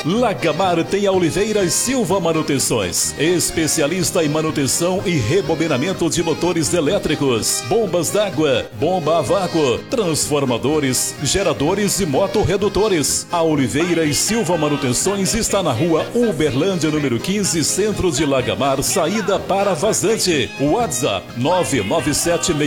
Lagamar tem a Oliveira e Silva Manutenções, especialista em manutenção e rebobinamento de motores elétricos, bombas d'água, bomba a vácuo, transformadores, geradores e motorredutores. A Oliveira e Silva Manutenções está na rua Uberlândia, número 15, centro de Lagamar, saída para Vazante. WhatsApp 997